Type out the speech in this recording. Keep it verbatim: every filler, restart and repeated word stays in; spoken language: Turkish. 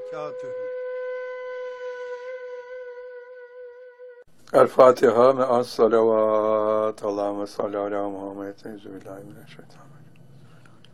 وبركاته. El Fatiha me'as salavat. Allahümme salli ala Muhammed. Euzubillahimineşşeytanirracim.